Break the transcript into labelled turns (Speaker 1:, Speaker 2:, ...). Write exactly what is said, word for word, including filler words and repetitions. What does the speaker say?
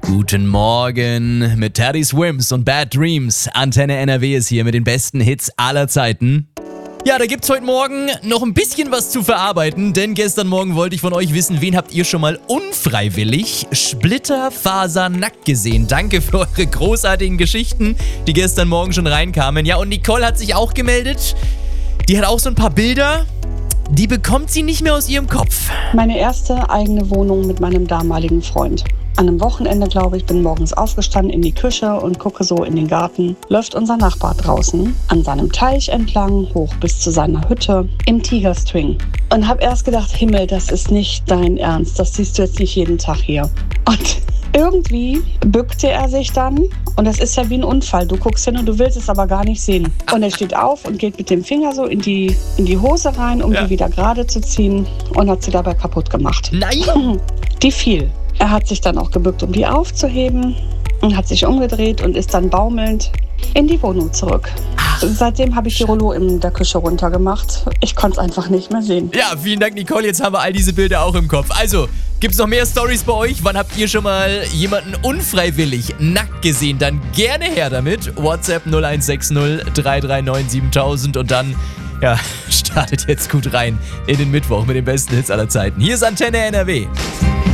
Speaker 1: Guten Morgen mit Teddy Swims und Bad Dreams. Antenne N R W ist hier mit den besten Hits aller Zeiten. Ja, da gibt's heute Morgen noch ein bisschen was zu verarbeiten, denn gestern Morgen wollte ich von euch wissen, wen habt ihr schon mal unfreiwillig splitterfasernackt gesehen? Danke für eure großartigen Geschichten, die gestern Morgen schon reinkamen. Ja, und Nicole hat sich auch gemeldet. Die hat auch so ein paar Bilder. Die bekommt sie nicht mehr aus ihrem Kopf.
Speaker 2: Meine erste eigene Wohnung mit meinem damaligen Freund. An einem Wochenende, glaube ich, bin morgens aufgestanden in die Küche und gucke so in den Garten. Läuft unser Nachbar draußen an seinem Teich entlang, hoch bis zu seiner Hütte, im Tigerstring. Und habe erst gedacht, Himmel, das ist nicht dein Ernst, das siehst du jetzt nicht jeden Tag hier. Und irgendwie bückte er sich dann, und das ist ja wie ein Unfall. Du guckst hin und du willst es aber gar nicht sehen. Und er steht auf und geht mit dem Finger so in die, in die Hose rein, um ja. die wieder gerade zu ziehen, und hat sie dabei kaputt gemacht.
Speaker 1: Nein!
Speaker 2: Die fiel. Er hat sich dann auch gebückt, um die aufzuheben, und hat sich umgedreht und ist dann baumelnd in die Wohnung zurück. Seitdem habe ich die Rollo in der Küche runtergemacht. Ich konnte es einfach nicht mehr sehen.
Speaker 1: Ja, vielen Dank, Nicole. Jetzt haben wir all diese Bilder auch im Kopf. Also, gibt's noch mehr Storys bei euch? Wann habt ihr schon mal jemanden unfreiwillig nackt gesehen? Dann gerne her damit. WhatsApp null eins sechs null drei drei neun siebentausend und dann, ja, startet jetzt gut rein in den Mittwoch mit den besten Hits aller Zeiten. Hier ist Antenne N R W.